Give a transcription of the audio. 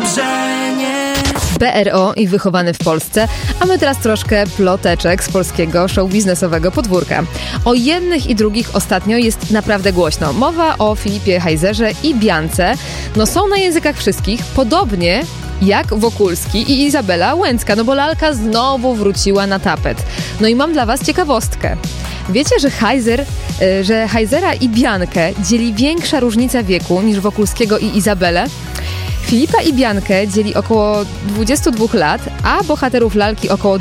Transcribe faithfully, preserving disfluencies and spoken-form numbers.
wyobrażenie. B R O i wychowany w Polsce, a my teraz troszkę ploteczek z polskiego show biznesowego podwórka. O jednych i drugich ostatnio jest naprawdę głośno. Mowa o Filipie Heizerze i Biance. No są na językach wszystkich, podobnie jak Wokulski i Izabela Łęcka, no bo lalka znowu wróciła na tapet. No i mam dla was ciekawostkę. Wiecie, że Heizer, że Heizera i Biankę dzieli większa różnica wieku niż Wokulskiego i Izabelę? Filipa i Biankę dzieli około dwudziestu dwóch lat, a bohaterów lalki około